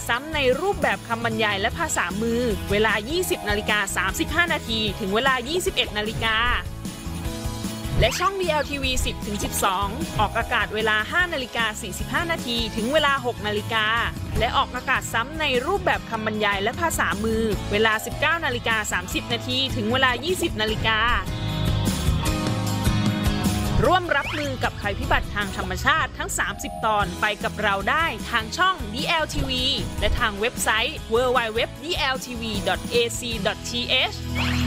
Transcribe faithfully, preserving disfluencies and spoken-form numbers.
ซ้ำในรูปแบบคำบรรยายและภาษามือเวลา ยี่สิบนาฬิกาสามสิบห้านาที ถึงเวลา ยี่สิบเอ็ดนาฬิกาและช่อง ดี แอล ที วี สิบถึงสิบสอง ออกอากาศเวลา ห้านาฬิกาสี่สิบห้านาที ถึงเวลา หกนาฬิกาและออกอากาศซ้ำในรูปแบบคำบรรยายและภาษามือเวลา สิบเก้านาฬิกาสามสิบนาที ถึงเวลา ยี่สิบนาฬิการ่วมรับมือกับภัยพิบัติทางธรรมชาติทั้ง สามสิบ ตอนไปกับเราได้ทางช่อง ดี แอล ที วี และทางเว็บไซต์ ดับเบิลยู ดับเบิลยู ดับเบิลยู ดอท ดี แอล ที วี ดอท เอ ซี ดอท ที เอช